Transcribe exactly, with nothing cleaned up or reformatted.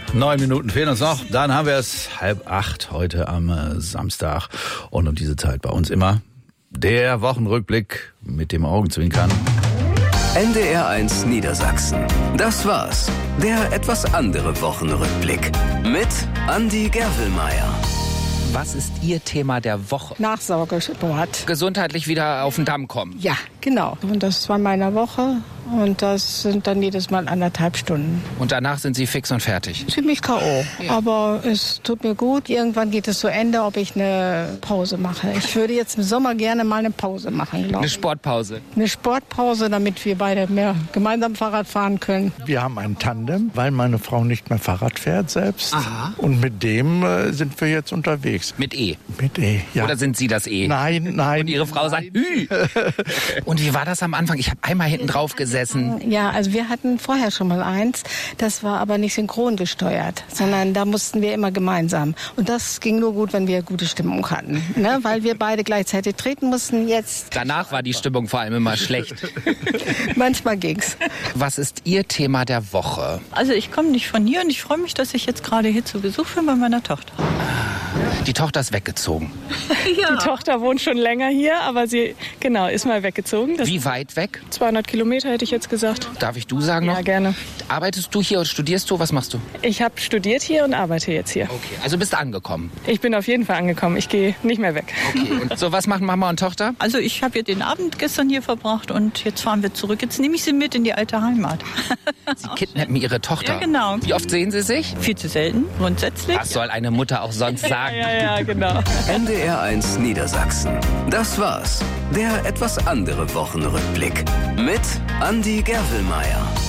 Neun Minuten fehlen uns noch. Dann haben wir es halb acht heute am äh, Samstag. Und um diese Zeit bei uns immer der Wochenrückblick mit dem Augenzwinkern. N D R eins Niedersachsen. Das war's. Der etwas andere Wochenrückblick. Mit Andi Gerwelmeier. Was ist Ihr Thema der Woche? Nachsorgesport. Gesundheitlich wieder auf den Damm kommen. Ja, genau. Und das ist zweimal in der Woche und das sind dann jedes Mal anderthalb Stunden. Und danach sind Sie fix und fertig? Ziemlich K O. Ja. Aber es tut mir gut. Irgendwann geht es zu Ende, ob ich eine Pause mache. Ich würde jetzt im Sommer gerne mal eine Pause machen, glaube Eine ich. Sportpause. Eine Sportpause, damit wir beide mehr gemeinsam Fahrrad fahren können. Wir haben ein Tandem, weil meine Frau nicht mehr Fahrrad fährt selbst. Aha. Und mit dem äh, sind wir jetzt unterwegs. Mit E? Mit E, ja. Oder sind Sie das E? Nein, nein. Und Ihre Frau sagt Hü. Und wie war das am Anfang? Ich habe einmal hinten drauf gesessen. Ja, also wir hatten vorher schon mal eins. Das war aber nicht synchron gesteuert, sondern da mussten wir immer gemeinsam. Und das ging nur gut, wenn wir gute Stimmung hatten, ne? Weil wir beide gleichzeitig treten mussten. Jetzt Danach war die Stimmung vor allem immer schlecht. manchmal ging's. Was ist Ihr Thema der Woche? Also ich komme nicht von hier und ich freue mich, dass ich jetzt gerade hier zu Besuch bin bei meiner Tochter. Die Tochter ist weggezogen. Ja. Die Tochter wohnt schon länger hier, aber sie, genau, ist mal weggezogen. Das Wie weit weg? zweihundert Kilometer hätte ich jetzt gesagt. Darf ich du sagen noch? Ja, gerne. Arbeitest du hier oder studierst du? Was machst du? Ich habe studiert hier und arbeite jetzt hier. Okay, also bist angekommen. Ich bin auf jeden Fall angekommen. Ich gehe nicht mehr weg. Okay. Und so, was machen Mama und Tochter? Also ich habe ja den Abend gestern hier verbracht und jetzt fahren wir zurück. Jetzt nehme ich sie mit in die alte Heimat. Sie kidnappen ihre Tochter. Ja, genau. Wie oft sehen sie sich? Viel zu selten, grundsätzlich. Was soll eine Mutter auch sonst sagen? Ja, ja, genau. N D R eins Niedersachsen. Das war's. Der etwas andere Wochenrückblick. Mit Andi Gerwelmeier.